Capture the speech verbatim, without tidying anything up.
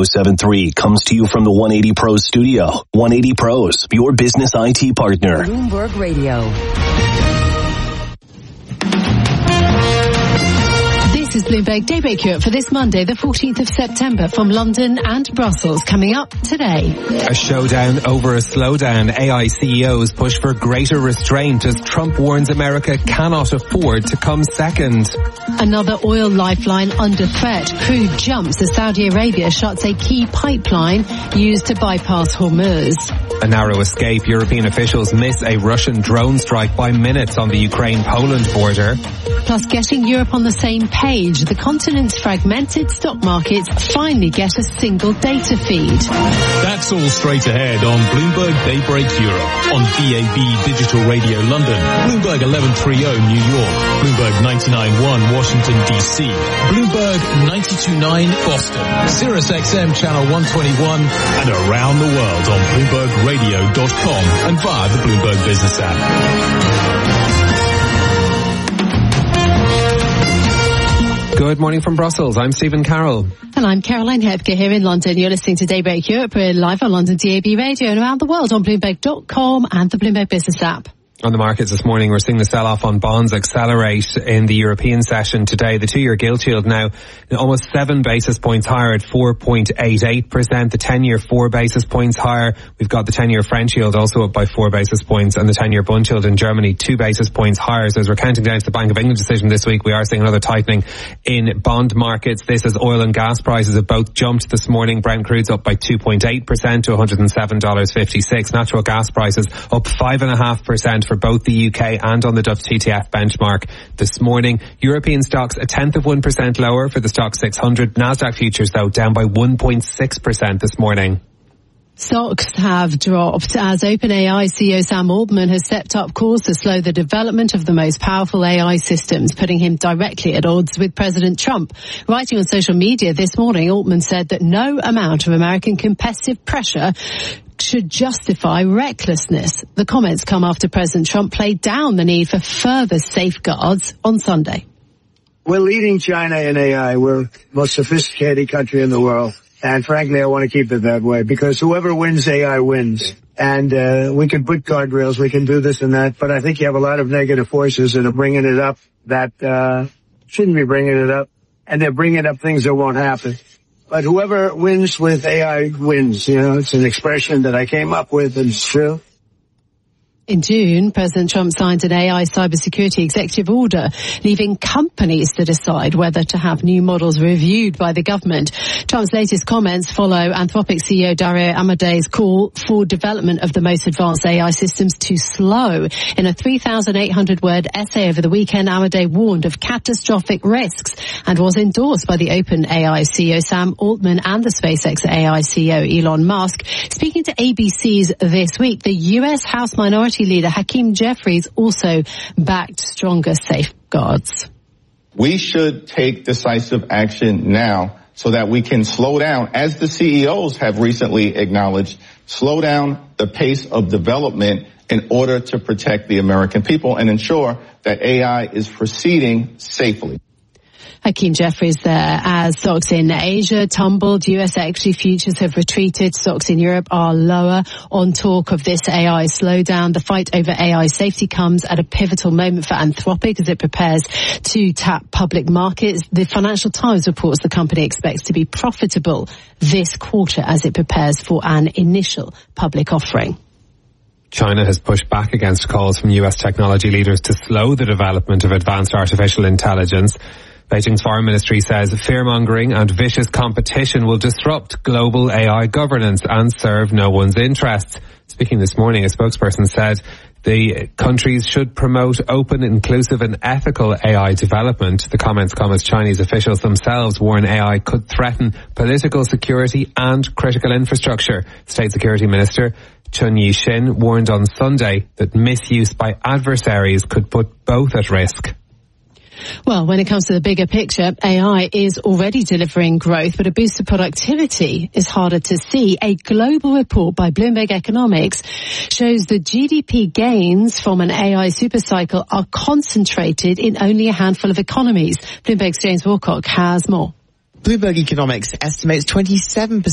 oh seven three comes to you from the one eighty Pros studio. one eighty Pros, your business I T partner. Bloomberg Radio. This is Bloomberg Daybreak Europe for this Monday, the fourteenth of September, from London and Brussels. Coming up today. A showdown over a slowdown. A I C E Os push for greater restraint as Trump warns America cannot afford to come second. Another oil lifeline under threat. Crude jumps as Saudi Arabia shuts a key pipeline used to bypass Hormuz. A narrow escape. European officials miss a Russian drone strike by minutes on the Ukraine-Poland border. Plus, getting Europe on the same page. The continent's fragmented stock markets finally get a single data feed. That's all straight ahead on Bloomberg Daybreak Europe, on D A B Digital Radio London, Bloomberg eleven thirty New York, Bloomberg ninety-nine point one Washington D C, Bloomberg ninety-two point nine Boston, Sirius X M Channel one twenty-one, and around the world on Bloomberg Radio dot com and via the Bloomberg Business app. Good morning from Brussels. I'm Stephen Carroll. And I'm Caroline Hepker here in London. You're listening to Daybreak Europe. We're live on London D A B Radio and around the world on Bloomberg dot com and the Bloomberg Business app. On the markets this morning, we're seeing the sell-off on bonds accelerate in the European session today. The two-year gilt yield now almost seven basis points higher at four point eight eight percent. The ten-year four basis points higher. We've got the ten-year French yield also up by four basis points, and the ten-year Bund yield in Germany two basis points higher. So as we're counting down to the Bank of England decision this week, we are seeing another tightening in bond markets. This as oil and gas prices have both jumped this morning. Brent crude's up by two point eight percent to one hundred seven dollars fifty-six. Natural gas prices up five point five percent for both the U K and on the Dutch T T F benchmark this morning. European stocks a tenth of one percent lower for the Stoxx six hundred. Nasdaq futures, though, down by one point six percent this morning. Stocks have dropped as OpenAI C E O Sam Altman has stepped up course to slow the development of the most powerful A I systems, putting him directly at odds with President Trump. Writing on social media this morning, Altman said that no amount of American competitive pressure should justify recklessness. The comments come after President Trump played down the need for further safeguards on Sunday. We're leading China in A I. We're the most sophisticated country in the world. And frankly, I want to keep it that way because whoever wins A I wins. And uh, we can put guardrails, we can do this and that, but I think you have a lot of negative forces that are bringing it up that uh shouldn't be bringing it up. And they're bringing up things that won't happen. But whoever wins with A I wins. You know, it's an expression that I came up with, and it's true. In June, President Trump signed an A I cybersecurity executive order, leaving companies to decide whether to have new models reviewed by the government. Trump's latest comments follow Anthropic C E O Dario Amode's call for development of the most advanced A I systems to slow. In a three thousand eight hundred word essay over the weekend, Amode warned of catastrophic risks and was endorsed by the OpenAI C E O Sam Altman and the SpaceX A I C E O Elon Musk. Speaking to A B C's This Week, the U S House Minority Leader Hakeem Jeffries also backed stronger safeguards. We should take decisive action now so that we can slow down, as the C E Os have recently acknowledged, slow down the pace of development in order to protect the American people and ensure that A I is proceeding safely. Hakeem Jeffries there. As stocks in Asia tumbled, U S equity futures have retreated. Stocks in Europe are lower on talk of this A I slowdown. The fight over A I safety comes at a pivotal moment for Anthropic as it prepares to tap public markets. The Financial Times reports the company expects to be profitable this quarter as it prepares for an initial public offering. China has pushed back against calls from U S technology leaders to slow the development of advanced artificial intelligence. Beijing's foreign ministry says fear-mongering and vicious competition will disrupt global A I governance and serve no one's interests. Speaking this morning, a spokesperson said the countries should promote open, inclusive and ethical A I development. The comments come as Chinese officials themselves warn A I could threaten political security and critical infrastructure. State Security Minister Chun Yi-shin warned on Sunday that misuse by adversaries could put both at risk. Well, when it comes to the bigger picture, A I is already delivering growth, but a boost to productivity is harder to see. A global report by Bloomberg Economics shows that G D P gains from an A I supercycle are concentrated in only a handful of economies. Bloomberg's James Wilcock has more. Bloomberg Economics estimates twenty-seven percent